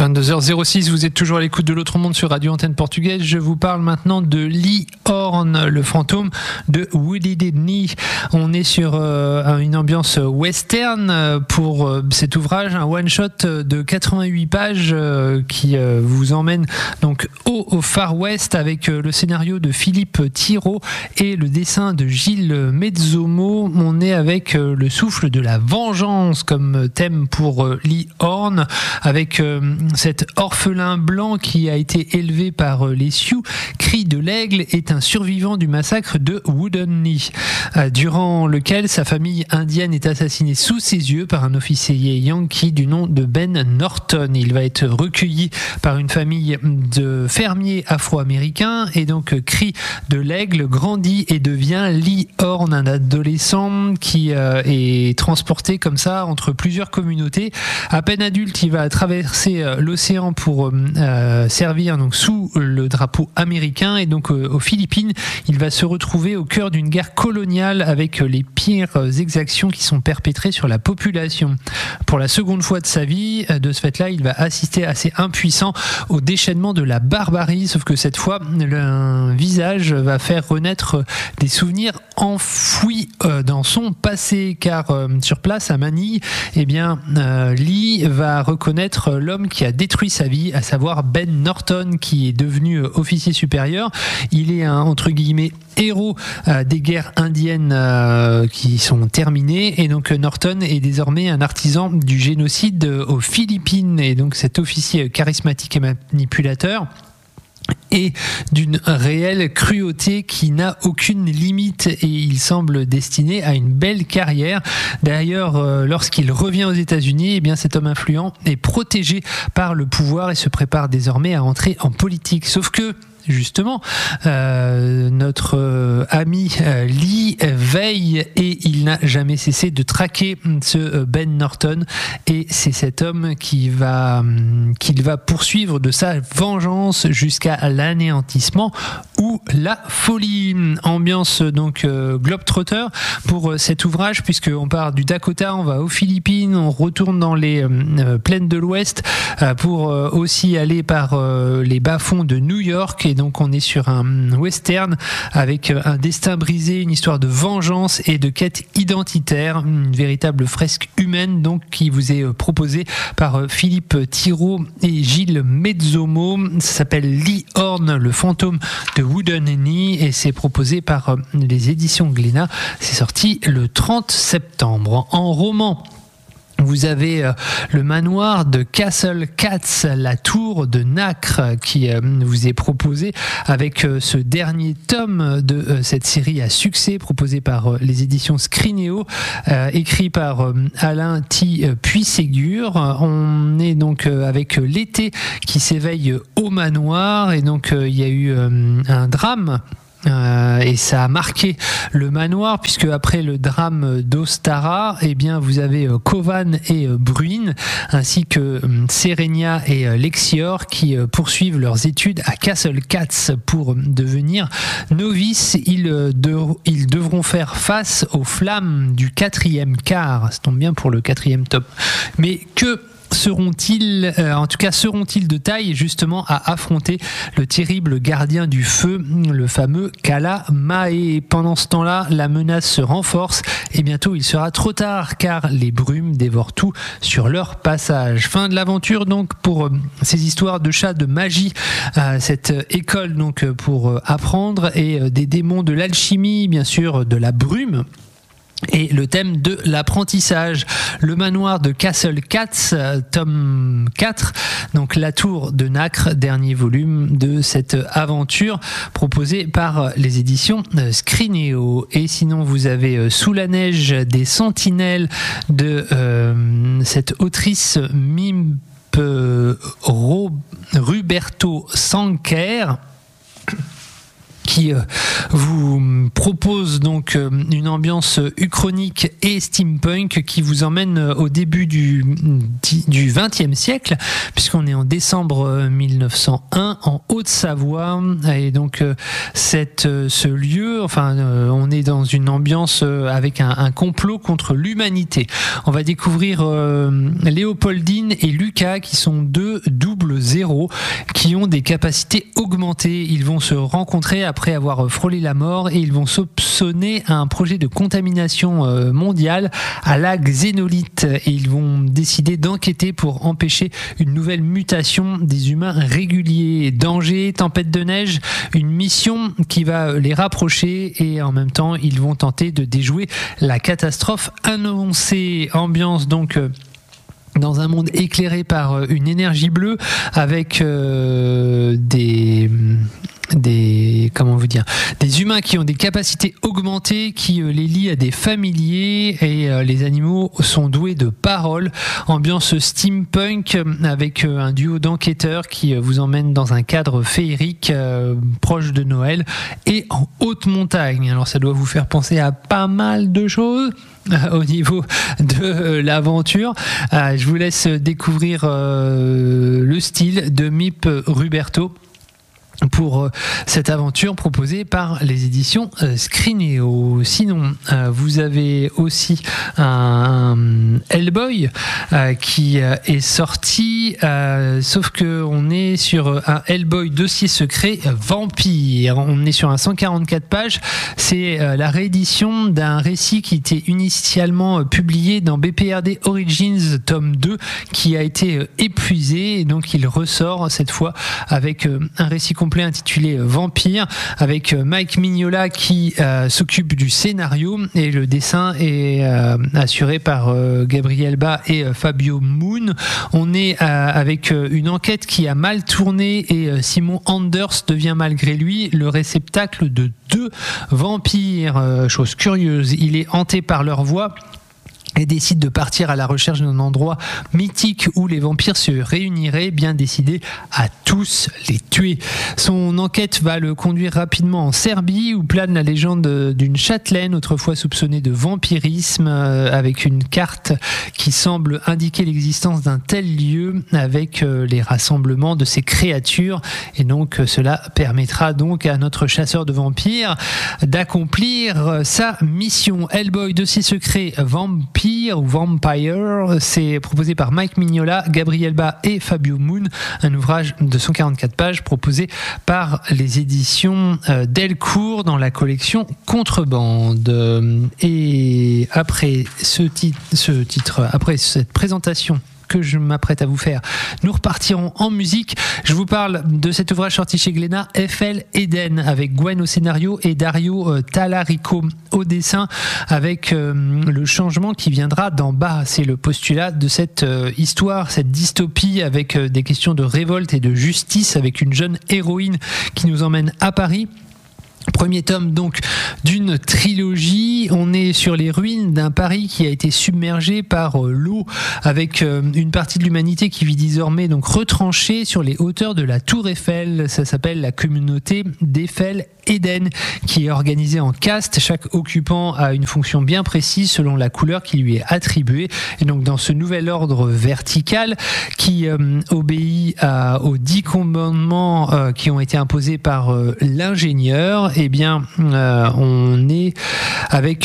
22h06, vous êtes toujours à l'écoute de l'autre monde sur Radio Antenne Portugaise. Je vous parle maintenant de Lee Horn, le fantôme de Wounded Knee. On est sur une ambiance western pour cet ouvrage, un one-shot de 88 pages qui vous emmène donc au Far West avec le scénario de Philippe Thirault et le dessin de Gilles Mezzomo. On est avec le souffle de la vengeance comme thème pour Lee Horn, avec cet orphelin blanc qui a été élevé par les Sioux. Cri de l'Aigle est un survivant du massacre de Wounded Knee, durant lequel sa famille indienne est assassinée sous ses yeux par un officier yankee du nom de Ben Norton. Il va être recueilli par une famille de fermiers afro-américains et donc Cri de l'Aigle grandit et devient Lee Horn, un adolescent qui est transporté comme ça entre plusieurs communautés. À peine adulte, il va traverser l'océan pour servir donc sous le drapeau américain et donc aux Philippines, il va se retrouver au cœur d'une guerre coloniale avec les pires exactions qui sont perpétrées sur la population. Pour la seconde fois de sa vie, de ce fait-là, il va assister assez impuissant au déchaînement de la barbarie, sauf que cette fois, le visage va faire renaître des souvenirs enfouis dans son passé, car sur place à Manille, eh bien, Lee va reconnaître l'homme qui a détruit sa vie, à savoir Ben Norton, qui est devenu officier supérieur. Il est un, entre guillemets, héros des guerres indiennes qui sont terminées, et donc Norton est désormais un artisan du génocide aux Philippines, et donc cet officier charismatique et manipulateur et d'une réelle cruauté qui n'a aucune limite, et il semble destiné à une belle carrière. D'ailleurs, lorsqu'il revient aux États-Unis, eh bien cet homme influent est protégé par le pouvoir et se prépare désormais à entrer en politique. Sauf que justement, notre ami Lee veille et il n'a jamais cessé de traquer ce Ben Norton, et c'est cet homme qu'il va poursuivre de sa vengeance jusqu'à l'anéantissement ou la folie. Ambiance donc globetrotter pour cet ouvrage, puisqu'on part du Dakota, on va aux Philippines, on retourne dans les plaines de l'Ouest pour aussi aller par les bas-fonds de New York. Et donc on est sur un western avec un destin brisé, une histoire de vengeance et de quête identitaire, une véritable fresque humaine donc qui vous est proposée par Philippe Thirault et Gilles Mezzomo. Ça s'appelle Lee Horn, le fantôme de Wounded Knee, et c'est proposé par les éditions Glénat. C'est sorti le 30 septembre. En roman, vous avez le manoir de Castle Cats, la tour de Nacre, qui vous est proposé avec ce dernier tome de cette série à succès proposé par les éditions Scrinéo, écrit par Alain T. Puységur. On est donc avec l'été qui s'éveille au manoir, et donc il y a eu un drame. Et ça a marqué le manoir, puisque après le drame d'Ostara, eh bien vous avez Kovan et Bruin, ainsi que Serenia et Lexior, qui poursuivent leurs études à Castle Cats pour devenir novices. Ils devront faire face aux flammes du 4e quart. Ça tombe bien pour le 4e tome. Mais seront-ils de taille justement à affronter le terrible gardien du feu, le fameux Kala Mae? Pendant ce temps-là, la menace se renforce et bientôt il sera trop tard, car les brumes dévorent tout sur leur passage. Fin de l'aventure donc pour ces histoires de chats de magie, cette école donc pour apprendre, et des démons de l'alchimie, bien sûr de la brume, et le thème de l'apprentissage. Le manoir de Castle Cats, tome 4, donc la tour de Nacre, dernier volume de cette aventure proposée par les éditions Scrinéo. Et sinon vous avez Sous la neige des sentinelles de cette autrice Ruberto Sanquer, qui vous propose donc une ambiance uchronique et steampunk qui vous emmène au début du XXe siècle, puisqu'on est en décembre 1901 en Haute-Savoie, et donc ce lieu, on est dans une ambiance avec un complot contre l'humanité. On va découvrir Léopoldine et Lucas, qui sont deux doubles héros qui ont des capacités augmentées. Ils vont se rencontrer après avoir frôlé la mort et ils vont soupçonner un projet de contamination mondiale à la xénolite et ils vont décider d'enquêter pour empêcher une nouvelle mutation des humains réguliers. Danger, tempête de neige, une mission qui va les rapprocher et en même temps ils vont tenter de déjouer la catastrophe annoncée. Ambiance donc dans un monde éclairé par une énergie bleue avec des humains qui ont des capacités augmentées qui les lient à des familiers et les animaux sont doués de paroles. Ambiance steampunk avec un duo d'enquêteurs qui vous emmène dans un cadre féerique proche de Noël et en haute montagne. Alors ça doit vous faire penser à pas mal de choses au niveau de l'aventure. Je vous laisse découvrir le style de Mip Ruberto pour cette aventure proposée par les éditions Scrineo. Sinon, vous avez aussi un Hellboy qui est sorti, sauf que on est sur un Hellboy dossier secret vampire. On est sur un 144 pages. C'est la réédition d'un récit qui était initialement publié dans BPRD Origins tome 2 qui a été épuisé et donc il ressort cette fois avec un récit complet intitulé Vampire avec Mike Mignola qui s'occupe du scénario et le dessin est assuré par Gabriel Ba et Fabio Moon. On est avec une enquête qui a mal tourné et Simon Anders devient malgré lui le réceptacle de 2 vampires. Chose curieuse, il est hanté par leur voix et décide de partir à la recherche d'un endroit mythique où les vampires se réuniraient, bien décidé à tous les tuer. Son enquête va le conduire rapidement en Serbie où plane la légende d'une châtelaine autrefois soupçonnée de vampirisme avec une carte qui semble indiquer l'existence d'un tel lieu avec les rassemblements de ces créatures et donc cela permettra donc à notre chasseur de vampires d'accomplir sa mission. Hellboy dossier secret Vampire ou Vampire, c'est proposé par Mike Mignola, Gabriel Ba et Fabio Moon, un ouvrage de 144 pages proposé par les éditions Delcourt dans la collection Contrebande. Et après ce titre, après cette présentation que je m'apprête à vous faire, nous repartirons en musique. Je vous parle de cet ouvrage sorti chez Glénat, FL Eden, avec Gwen au scénario et Dario Talarico au dessin, avec le changement qui viendra d'en bas. C'est le postulat de cette histoire, cette dystopie avec des questions de révolte et de justice, avec une jeune héroïne qui nous emmène à Paris. Premier tome donc d'une trilogie. On est sur les ruines d'un Paris qui a été submergé par l'eau, avec une partie de l'humanité qui vit désormais donc retranchée sur les hauteurs de la Tour Eiffel. Ça s'appelle la communauté d'Eiffel Eden, qui est organisée en castes. Chaque occupant a une fonction bien précise selon la couleur qui lui est attribuée. Et donc dans ce nouvel ordre vertical qui obéit aux 10 commandements qui ont été imposés par l'ingénieur, eh bien on est avec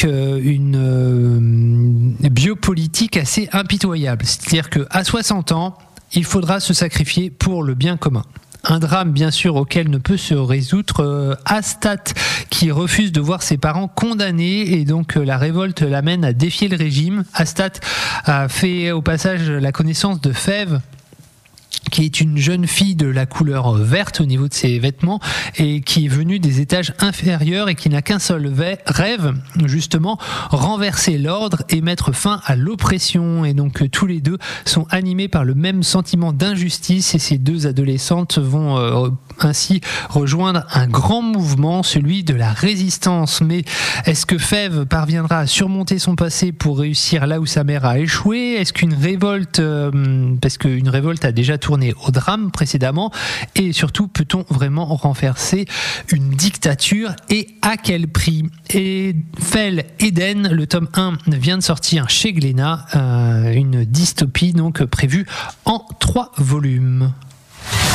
une biopolitique assez impitoyable. C'est-à-dire qu'à 60 ans, il faudra se sacrifier pour le bien commun. Un drame bien sûr auquel ne peut se résoudre Astat qui refuse de voir ses parents condamnés et donc la révolte l'amène à défier le régime. Astat a fait au passage la connaissance de Fève, qui est une jeune fille de la couleur verte au niveau de ses vêtements et qui est venue des étages inférieurs et qui n'a qu'un seul rêve, justement, renverser l'ordre et mettre fin à l'oppression. Et donc tous les deux sont animés par le même sentiment d'injustice et ces deux adolescentes vont ainsi rejoindre un grand mouvement, celui de la résistance. Mais est-ce que Fève parviendra à surmonter son passé pour réussir là où sa mère a échoué? Est-ce qu'une révolte, parce qu'une révolte a déjà tourné au drame précédemment, et surtout peut-on vraiment renverser une dictature et à quel prix? Et FL Eden, le tome 1 vient de sortir chez Glénat, une dystopie donc prévue en 3 volumes.